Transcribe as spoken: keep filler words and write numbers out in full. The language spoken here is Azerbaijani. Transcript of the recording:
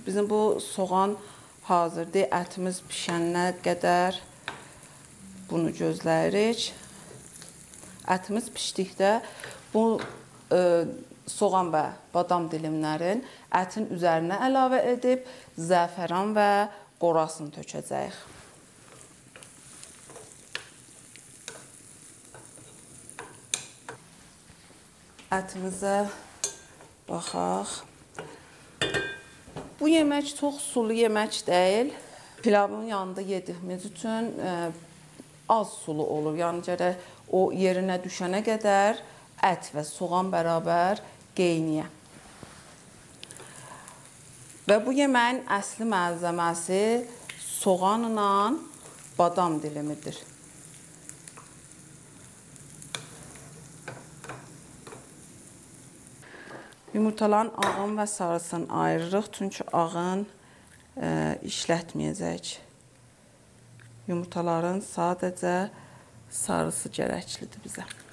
Bizim bu soğan hazırdır. Ətimiz pişənə qədər bunu gözləyirik. Ətimiz pişdikdə bu e, soğan və badam dilimlərin ətin üzərinə əlavə edib zəfəran və qorasını tökəcəyik. Ətimizə baxaq. Bu yemək çox sulu yemək deyil. Pilavın yanında yediyimiz üçün e, az sulu olur. Yəni gərək o yerinə düşənə qədər ət və soğan bərabər qeyniyə. Və bu yeməyin əsli malzəməsi soğanla badam dilimidir. Yumurtaların ağın və sarısını ayırırıq, çünki ağın e, işlətməyəcək. Yumurtaların sadəcə sarısı gərəklidir bizə.